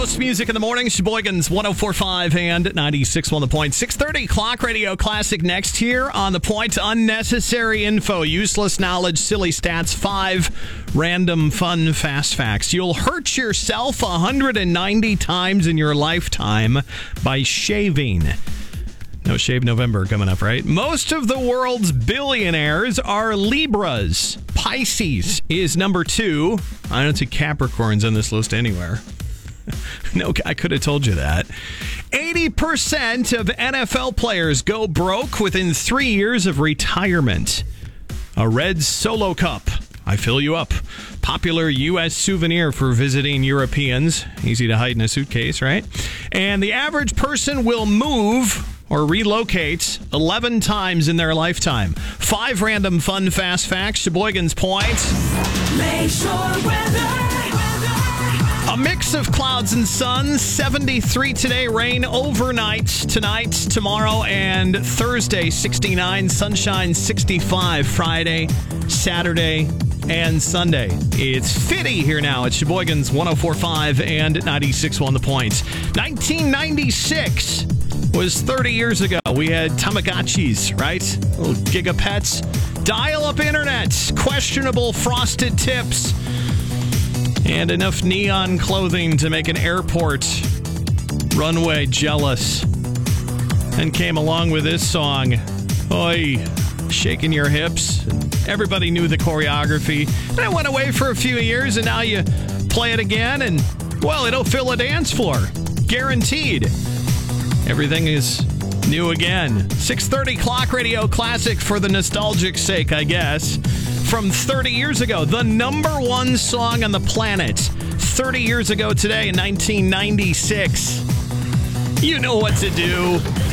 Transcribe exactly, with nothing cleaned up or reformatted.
Most music in the morning, Sheboygan's one oh four point five and ninety-six on the point. six thirty Clock Radio Classic next here on the point. Unnecessary info, useless knowledge, silly stats, five random fun fast facts. You'll hurt yourself one hundred ninety times in your lifetime by shaving. No Shave November coming up, right? Most of the world's billionaires are Libras. Pisces is number two. I don't see Capricorns on this list anywhere. No, I could have told you that. eighty percent of N F L players go broke within three years of retirement. A red Solo Cup. I fill you up. Popular U S souvenir for visiting Europeans. Easy to hide in a suitcase, right? And the average person will move or relocate eleven times in their lifetime. Five random fun fast facts. Sheboygan's Point. Lakeshore weather. A mix of clouds and sun. seventy-three today. Rain overnight tonight, tomorrow, and Thursday. sixty-nine. Sunshine. sixty-five. Friday, Saturday, and Sunday. It's fifty here now at Sheboygan's one oh four point five and ninety-six on the point. nineteen ninety-six was thirty years ago. We had Tamagotchis, right? Little gigapets. Dial-up internet. Questionable frosted tips. And enough neon clothing to make an airport runway jealous. And came along with this song. Oi, shaking your hips. Everybody knew the choreography. And it went away for a few years, and now you play it again, and, well, it'll fill a dance floor. Guaranteed. Everything is new again. six thirty Clock Radio Classic for the nostalgic sake, I guess. From thirty years ago, the number one song on the planet. thirty years ago today in nineteen ninety-six. You know what to do.